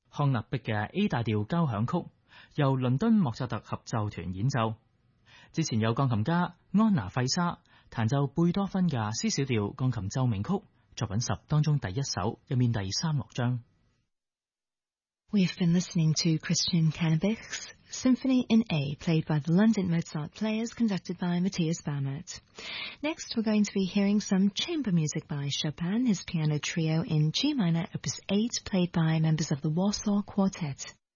康納碧嘅 A 大調交響曲，由倫敦莫扎特合奏團演奏。之前有鋼琴家安娜費莎彈奏貝多芬嘅 C 小調鋼琴奏鳴曲，作品10當中第一首，入面第3樂章。 We've been listening to Christian Canabich's Symphony in A, played by the London Mozart Players, conducted by Matthias Bamert. Next, we're going to be hearing some chamber music by Chopin, his piano trio in G minor, opus 8, played by members of the Warsaw Quartet.